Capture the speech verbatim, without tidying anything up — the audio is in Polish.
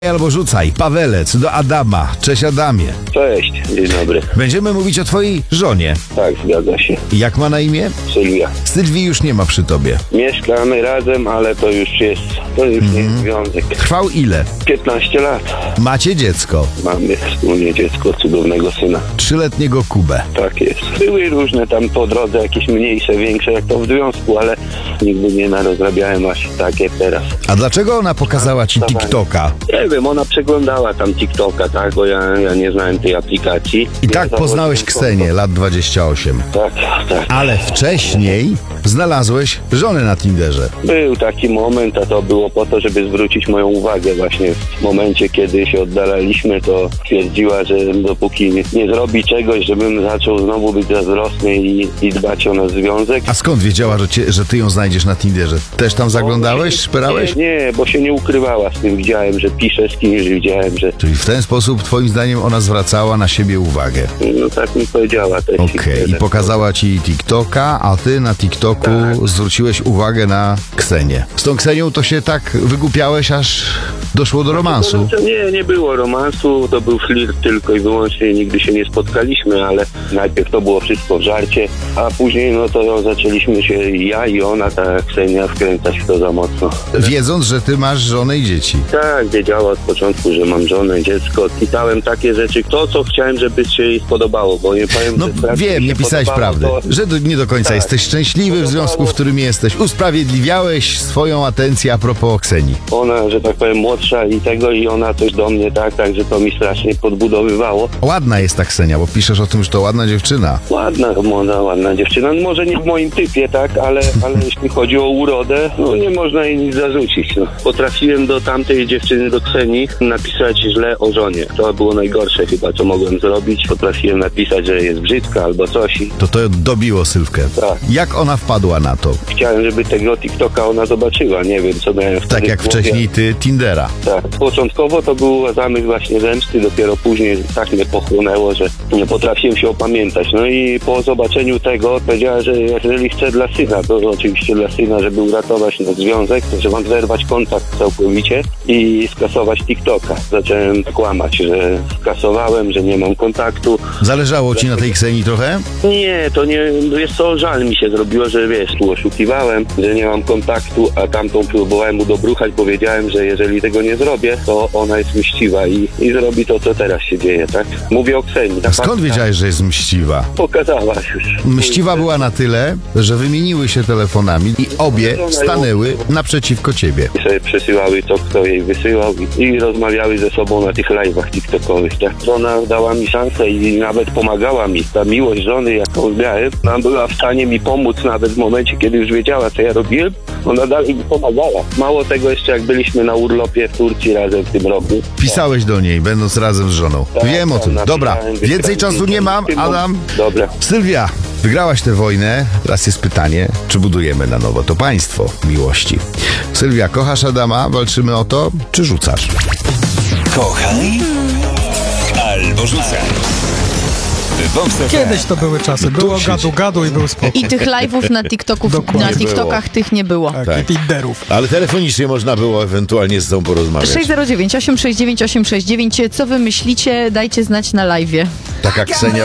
Albo rzucaj, Pawelec do Adama. Cześć Adamie. Cześć, dzień dobry. Będziemy mówić o twojej żonie. Tak, zgadza się. Jak ma na imię? Sylwia. Sylwii już nie ma przy tobie. Mieszkamy razem, ale to już jest, to już nie jest związek. Trwał ile? piętnaście lat. Macie dziecko. Mamy wspólnie dziecko, cudownego syna. Trzyletniego Kubę. Tak jest. Były różne tam po drodze, jakieś mniejsze, większe, jak to w związku, ale nigdy nie narozrabiałem aż tak jak teraz. A dlaczego ona pokazała ci TikToka? Nie wiem, ona przeglądała tam TikToka, tak, bo ja, ja nie znałem tej aplikacji. I tak Ja poznałeś założyłem Ksenię, konto. lat dwadzieścia osiem. Tak, tak. Ale wcześniej znalazłeś żonę na Tinderze. Był taki moment, a to było po to, żeby zwrócić moją uwagę właśnie w momencie, kiedy się oddalaliśmy, to twierdziła, że dopóki nie zrobi czegoś, żebym zaczął znowu być zazdrosny i, i dbać o nasz związek. A skąd wiedziała, że, cię, że ty ją znajdziesz na Tinderze? Też tam zaglądałeś, szperałeś? Nie, nie, bo się nie ukrywała z tym. Widziałem, że pisze z kimś, widziałem, że... Czyli w ten sposób twoim zdaniem ona zwracała na siebie uwagę. No tak mi powiedziała też. Okej, i pokazała ci TikToka, a ty na TikToku Tak. zwróciłeś uwagę na Ksenię. Z tą Ksenią to się tak wygłupiałeś, aż doszło do romansu. To, nie, nie było romansu, to był flirt tylko i wyłącznie, nigdy się nie spotkaliśmy, ale najpierw to było wszystko w żarcie, a później no to zaczęliśmy się ja i ona, ta Ksenia, wkręcać w to za mocno. Wiedząc, że ty masz żonę i dzieci. Tak, wiedziała od początku, że mam żonę, dziecko. Pisałem takie rzeczy, to co chciałem, żeby się jej spodobało, bo nie powiem, No że strasznie wiem, mi nie się pisałeś podobało, prawdy, to- że do, nie do końca Tak. jesteś szczęśliwy w związku, w którym jesteś. Usprawiedliwiałeś swoją atencję a propos Ksenii. Ona, że tak powiem, młodsza i tego, i ona coś do mnie tak, tak, że to mi strasznie podbudowywało. Ładna jest ta Ksenia, bo piszesz o tym, że to ładna dziewczyna. Ładna, młoda, ładna dziewczyna. No, może nie w moim typie, tak, ale, ale jeśli chodzi o urodę, no nie można jej nic zarzucić. No. Potrafiłem do tamtej dziewczyny, do Ksenii, napisać źle o żonie. To było najgorsze chyba, co mogłem zrobić. Potrafiłem napisać, że jest brzydka albo coś. I To to dobiło Sylwkę. Tak. Jak ona wpadła na to? chciałem, żeby tego TikToka ona zobaczyła. Nie wiem, co miałem wtedy Tak jak w głowie. wcześniej ty Tindera. Tak. Początkowo to był zamysł właśnie zemsty, dopiero później tak mnie pochłonęło, że nie potrafiłem się opamiętać. No i po zobaczeniu tego powiedziała, że jeżeli chcę dla syna, to oczywiście dla syna, żeby uratować nasz związek, to że mam zerwać kontakt całkowicie i skasować TikToka. Zacząłem kłamać, że skasowałem, że nie mam kontaktu. Zależało ci na tej Ksenii trochę? Nie, to nie, jest to żal mi się zrobiło, że wiesz, tu oszukiwałem, że nie mam kontaktu, a tamtą próbowałem udobruchać, powiedziałem, że jeżeli tego nie zrobię, to ona jest mściwa i, i zrobi to, co teraz się dzieje, tak? Mówię o Ksenii. A skąd wiedziałeś, że jest mściwa? Pokazała już. Mściwa była na tyle, że wymieniły się telefonami i obie stanęły naprzeciwko ciebie. I sobie przesyłały to, kto jej wysyłał i, i rozmawiały ze sobą na tych live'ach tiktokowych, tak? Żona dała mi szansę i nawet pomagała mi. Ta miłość żony, jaką miałem, ona była w stanie mi pomóc nawet w momencie, kiedy już wiedziała, co ja robiłem. Ona dalej mi pomagała. Mało tego, jeszcze jak byliśmy na urlopie w Turcji razem w tym roku. Pisałeś do niej, będąc razem z żoną. Tak, Wiem o tak, tym. Dobra, napisałem, więcej wybrałem czasu nie mam, tym- Adam. Dobra. Sylwia, wygrałaś tę wojnę. Teraz jest pytanie, czy budujemy na nowo to państwo miłości. Sylwia, kochasz Adama? Walczymy o to, czy rzucasz? Kochaj albo rzucaj. W Vox F M. Kiedyś to były czasy. Było Dusić. gadu gadu i był spokój. I tych live'ów na TikToków, Dokładnie. na TikTokach tych nie było. Tak, Tak. i Tinderów. Ale telefonicznie można było ewentualnie z tą porozmawiać. sześć zero dziewięć osiem sześć dziewięć osiem sześć dziewięć. Co wy myślicie? Dajcie znać na live'ie. Taka Ksenia